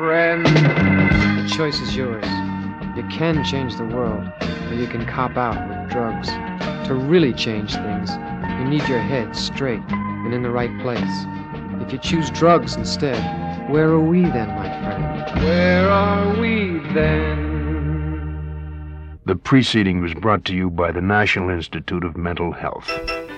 Friend. The choice is yours. You can change the world, or you can cop out with drugs. To really change things, you need your head straight and in the right place. If you choose drugs instead, where are we then, my friend? Where are we then? The preceding was brought to you by the National Institute of Mental Health.